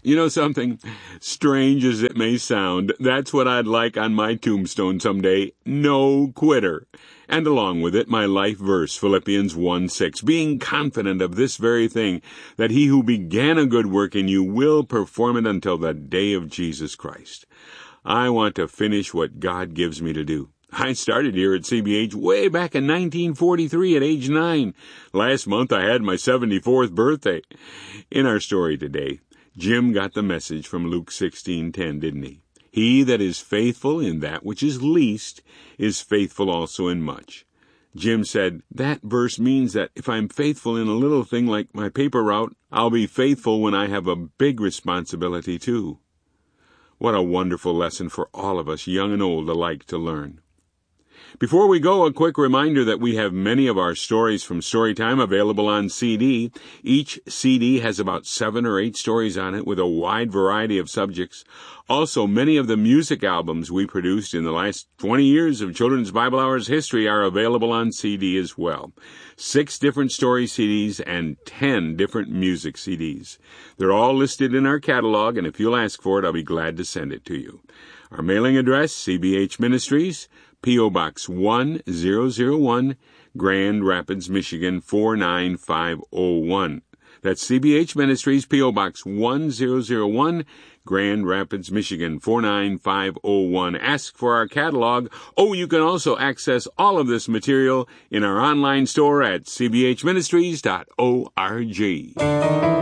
You know something? Strange as it may sound, that's what I'd like on my tombstone someday. No quitter. And along with it, my life verse, Philippians 1:6, being confident of this very thing, that he who began a good work in you will perform it until the day of Jesus Christ. I want to finish what God gives me to do. I started here at CBH way back in 1943 at age 9. Last month I had my 74th birthday. In our story today, Jim got the message from Luke 16:10, didn't he? He that is faithful in that which is least is faithful also in much. Jim said, that verse means that if I'm faithful in a little thing like my paper route, I'll be faithful when I have a big responsibility too. What a wonderful lesson for all of us, young and old alike, to learn. Before we go, a quick reminder that we have many of our stories from Storytime available on CD. Each CD has about 7 or 8 stories on it with a wide variety of subjects. Also, many of the music albums we produced in the last 20 years of Children's Bible Hour's history are available on CD as well. 6 different story CDs and 10 different music CDs. They're all listed in our catalog, and if you'll ask for it, I'll be glad to send it to you. Our mailing address, CBH Ministries, P.O. Box 1001, Grand Rapids, Michigan 49501. That's CBH Ministries, P.O. Box 1001, Grand Rapids, Michigan 49501. Ask for our catalog. Oh, you can also access all of this material in our online store at cbhministries.org.